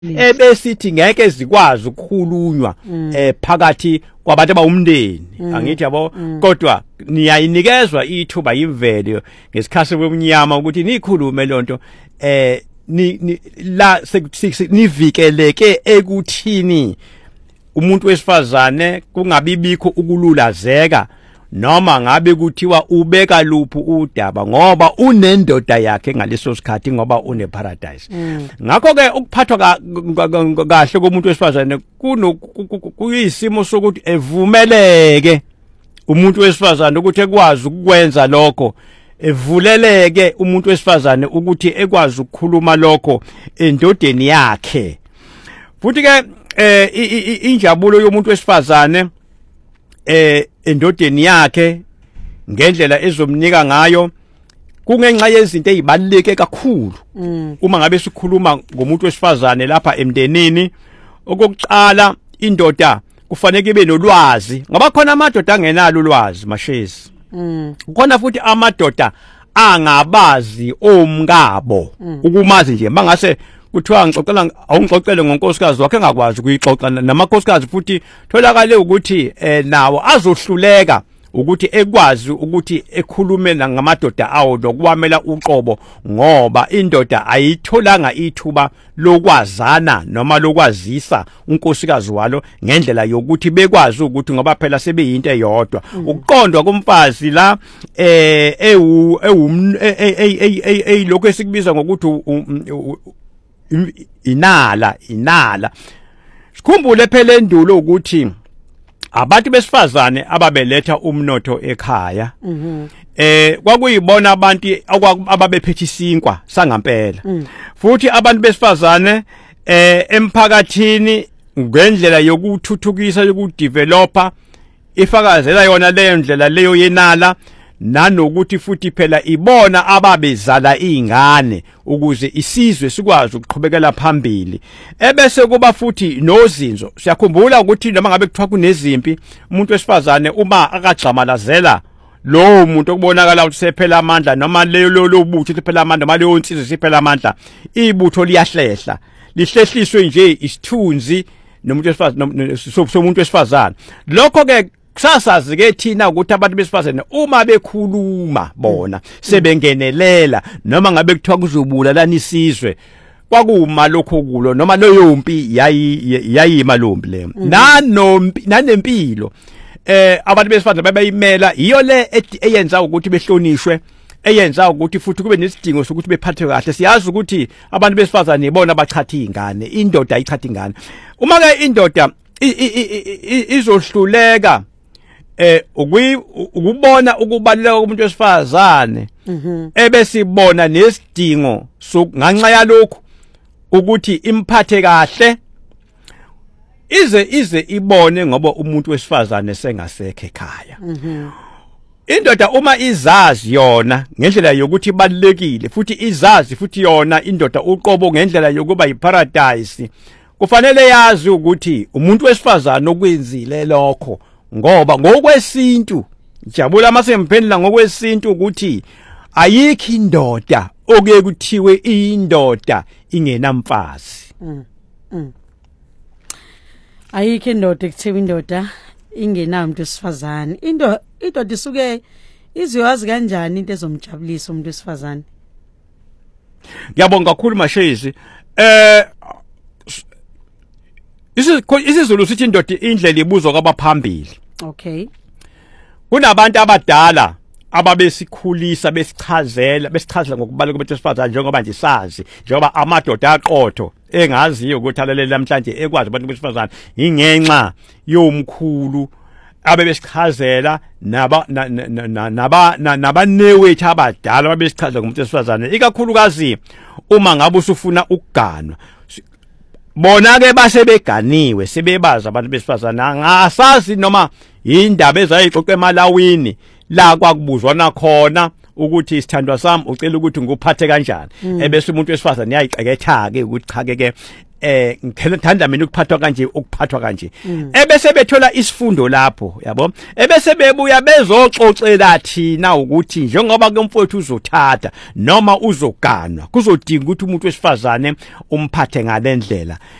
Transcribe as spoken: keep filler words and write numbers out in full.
ebesithi ngeke zikwazi ukukhulunywa eh phakathi kwabantu abawumndeni angithi yabo kodwa niyayinikezwa ithuba yimvelo ngesikhathi wemnyama ukuthi nikhulume lonto eh ni la nivikeleke ekuthini umuntu wesifazane kungabibikho ukululazeka noma ngabe kuthiwa ubeka luphu udaba ngoba unendoda yakhe ngaleso sikhathi ngoba une paradise ngakho ke ukuphathwa kahle komuntu wesifazane kuno kuyisimo sokuthi evumeleke umuntu wesifazane ukuthi ekwazi ukwenza lokho evuleleke umuntu wesifazane ukuthi ekwazi ukukhuluma lokho endodeni yakhe futhi ke eh injabulo yomuntu wesifazane eh endodeni yakhe ngendlela ezomnika ngayo kungenxa yezinto ezibaluleke kakhulu uma ngabe sikhuluma ngomuntu wesifazane lapha emndenini okokuqala indoda kufanele ibe nolwazi ngoba khona amadoda angenalo ulwazi mashezi khona futhi amadoda angabazi omkabo ukumazi nje mangase kuthiwa ngixoxela awungixoxele ngonkosikazi wakhe engakwazi ukuyixoxa namakhosikazi futhi tholakale ukuthi eh nawo azohluleka ukuthi ekwazi ukuthi ekhulume ngamadoda awo nokuwamela uqobo ngoba indoda ayitholanga ithuba lokwazana noma lokwazisa unkosikazi walo ngendlela yokuthi bekwazi ukuthi ngoba phela sebeyinto eyodwa ukuqondwa komfazi la eh ewu ewu ey lokho esikubiza ngokuthi inala inala sikhumbule phela endulo ukuthi abantu besifazane ababeletha umnotho ekhaya eh kwakuyibona abantu ababephethe isinkwa sangampela futhi abantu besifazane eh emphakathini ngendlela yokuthuthukisa yokudevelopa ifakazela yona leyo ndlela leyo yenala nanokuthi futhi phela ibona ababezala izingane ukuze isizwe sikwazi ukuqhubekela phambili ebese kuba futhi nozinzo siyakhumbula ukuthi noma ngabe kuthiwa kunezimpi umuntu wesifazane uma akagxamalazela lo muntu okubonakala ukuthi sephela amandla noma leyo lobutho liphela amandla noma leyo insizwe siphela amandla ibutho liyahlehla lihlehliswe nje isithunzi nomuntu wesifazane somuntu wesifazane lokho ke kusasazi ke thina ukuthi abantu besifazane uma bekhuluma bona sebengenelela noma ngabe kuthiwa kuzobulalana isizwe kwakuma lokho kulo noma leyo mpi yayi yayima lombi le nanompi nanempilo eh abantu besifazane babayimela iyo le eyenza ukuthi behlonishwe eyenza ukuthi futhi kube nesidingo sokuthi bephathwe kahle siyazi ukuthi abantu besifazane ibona abachatha izingane indoda ayichatha ingane uma ke indoda izohluleka eh ukubona ukubaluleka komuntu wesifazane ebesibona nesidingo sokunganxa yalokho ukuthi imphathe kahle ize ize ibone ngoba umuntu wesifazane sengasekho ekhaya indoda uma izazi yona ngendlela yokuthi ibalulekile futhi izazi futhi yona indoda uqobo ngendlela yokuba yiparadise kufanele yazi ukuthi umuntu wesifazane okwenzile lokho ngoba ngokwesintu jabula masemphendula ngokwesintu ukuthi ayikho indoda okuye kuthiwe indoda ingenamfazi ayikho indoda ekuthiwe indoda ingenamuntu wesifazane into indoda isuke iziwazi kanjani into ezomjabulisa umuntu wesifazane ngiyabonga kakhulu mashezi eh isizulu sithi indoda indlela ibuzwa kwabaphambili okay kunabantu abadala ababesikhulisa besichazela besichazela ngokubaleka komuntu wesifazane njengoba nje sazi njengoba amadoda aqotho engaziyo ukuthi alele namhlanje ekwazi abantu besifazane ingenxa yomkhulu abebesichazela naba naba nabanewethu abadala ababesichazela ngomuntu wesifazane ikakhulukazi uma ngabe usufuna ukuganwa bona ke basebeganiwe sebebaza abantu besifazana ngasazi noma indaba ezayixoxe emalawini la kwakubuzwana khona ukuthi isithandwa sami ucela ukuthi ngikuphathe kanjani ebese umuntu wesifazana yayiqeketha ke ukuthi cha ke eh ngithanda mina ukuphathwa kanje ukuphathwa kanje ebese bethola isifundo lapho yabo ebese bebuya bezoxoxela thina ukuthi njengoba ke mfowethu uzothatha noma uzoganwa kuzodinga ukuthi umuntu wesifazane umphathe ngalendlela